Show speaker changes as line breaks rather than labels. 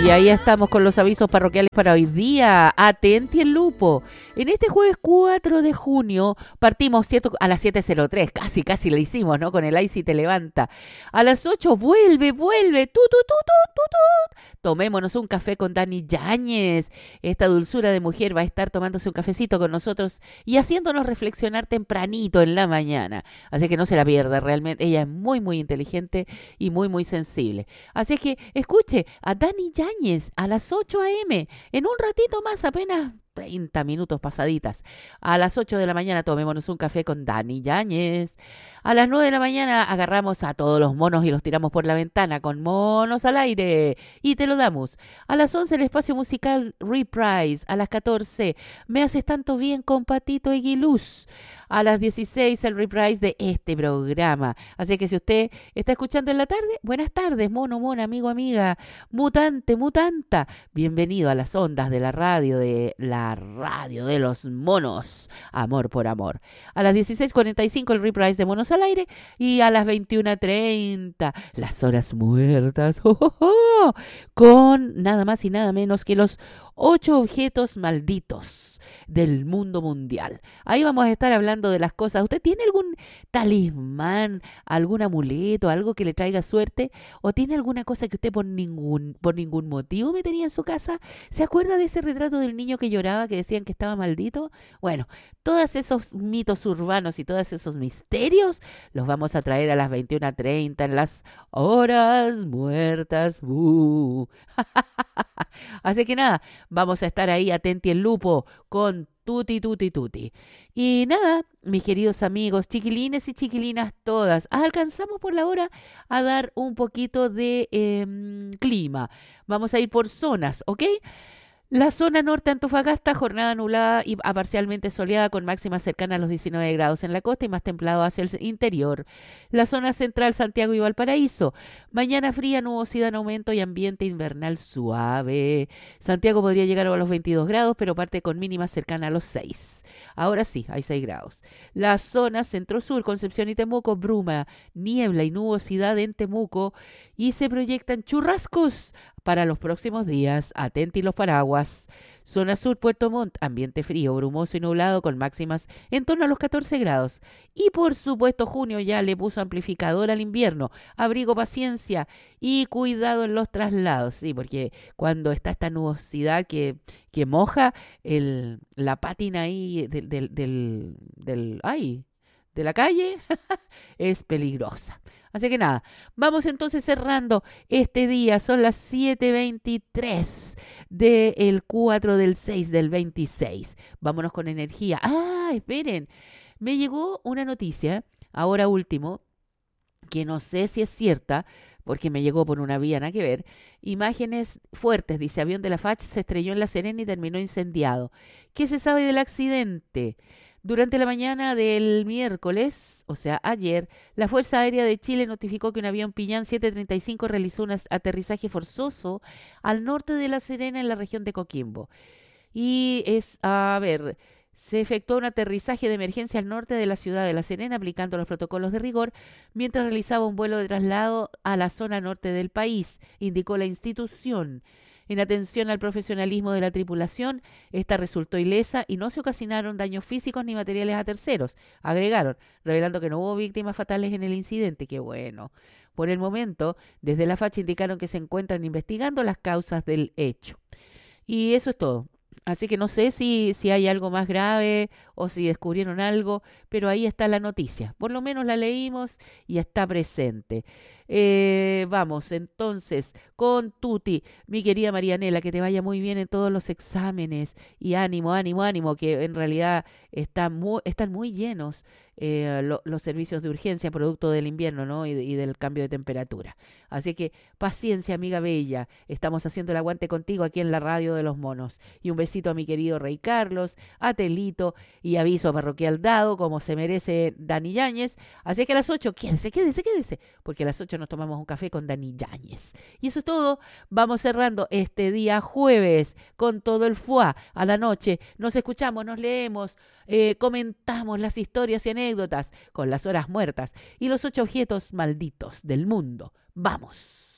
Y ahí estamos con los avisos parroquiales para hoy día. Atenti el lupo. En este jueves 4 de junio partimos a las 7:03. Casi le hicimos, ¿no? Con el Ay si te levanta. A las 8 vuelve. Tomémonos un café con Dani Yáñez. Esta dulzura de mujer va a estar tomándose un cafecito con nosotros y haciéndonos reflexionar tempranito en la mañana. Así que no se la pierda, realmente. Ella es muy, muy inteligente y muy, muy sensible. Así que escuche a Dani Yáñez a las 8 a.m. En un ratito más, apenas 30 minutos pasaditas. A las 8 de la mañana tomémonos un café con Dani Yáñez. A las 9 de la mañana agarramos a todos los monos y los tiramos por la ventana con Monos al Aire. Y te lo damos. A las 11 el espacio musical Reprise. A las 14 Me haces tanto bien con Patito y Guiluz. A las 16 el reprise de este programa. Así que si usted está escuchando en la tarde, buenas tardes, mono, mona, amigo, amiga, mutante, mutanta. Bienvenido a las ondas de la radio de los monos. Amor por amor. A las 16:45 el reprise de Monos al Aire. Y a las 21:30 las horas muertas. Con nada más y nada menos que los 8 objetos malditos del mundo mundial. Ahí vamos a estar hablando de las cosas. ¿Usted tiene algún talismán, algún amuleto, algo que le traiga suerte? ¿O tiene alguna cosa que usted por ningún motivo metería en su casa? ¿Se acuerda de ese retrato del niño que lloraba, que decían que estaba maldito? Bueno, todos esos mitos urbanos y todos esos misterios los vamos a traer a las 21:30 en las horas muertas. Así que nada, vamos a estar ahí atenti el lupo con tuti. Y nada, mis queridos amigos, chiquilines y chiquilinas todas, alcanzamos por la hora a dar un poquito de clima. Vamos a ir por zonas, ¿ok? La zona norte Antofagasta, jornada nublada y a parcialmente soleada con máximas cercanas a los 19 grados en la costa y más templado hacia el interior. La zona central Santiago y Valparaíso, mañana fría, nubosidad en aumento y ambiente invernal suave. Santiago podría llegar a los 22 grados, pero parte con mínimas cercanas a los 6. Ahora sí, hay 6 grados. La zona centro-sur, Concepción y Temuco, bruma, niebla y nubosidad en Temuco y se proyectan churrascos para los próximos días. Atenti los paraguas. Zona sur, Puerto Montt, ambiente frío, brumoso y nublado con máximas en torno a los 14 grados. Y por supuesto junio ya le puso amplificador al invierno. Abrigo, paciencia y cuidado en los traslados. Sí, porque cuando está esta nubosidad que moja la pátina ahí de la calle es peligrosa. Así que nada, vamos entonces cerrando este día. Son las 7:23 del 4 del 6 del 26. Vámonos con energía. Esperen. Me llegó una noticia, ahora último, que no sé si es cierta, porque me llegó por una vía, nada que ver. Imágenes fuertes, dice, avión de la FACH se estrelló en La Serena y terminó incendiado. ¿Qué se sabe del accidente? Durante la mañana del miércoles, o sea, ayer, la Fuerza Aérea de Chile notificó que un avión Pillán 735 realizó un aterrizaje forzoso al norte de La Serena, en la región de Coquimbo. Y se efectuó un aterrizaje de emergencia al norte de la ciudad de La Serena, aplicando los protocolos de rigor, mientras realizaba un vuelo de traslado a la zona norte del país, indicó la institución. En atención al profesionalismo de la tripulación, esta resultó ilesa y no se ocasionaron daños físicos ni materiales a terceros, agregaron, revelando que no hubo víctimas fatales en el incidente. ¡Qué bueno! Por el momento, desde la FACH indicaron que se encuentran investigando las causas del hecho. Y eso es todo. Así que no sé si hay algo más grave o si descubrieron algo, pero ahí está la noticia. Por lo menos la leímos y está presente. Vamos entonces con Tuti, mi querida Marianela, que te vaya muy bien en todos los exámenes y ánimo, que en realidad están muy llenos los servicios de urgencia producto del invierno, ¿no? y del cambio de temperatura. Así que paciencia, amiga bella, estamos haciendo el aguante contigo aquí en la radio de los monos. Y un besito a mi querido Rey Carlos, a Telito y aviso parroquial dado, como se merece Dani Yáñez. Así que a las 8, quédese, porque a las 8 nos tomamos un café con Dani Yáñez. Y eso es todo. Vamos cerrando este día jueves con todo el fuá. A la noche nos escuchamos, nos leemos, comentamos las historias y anécdotas con las horas muertas y los 8 objetos malditos del mundo. ¡Vamos!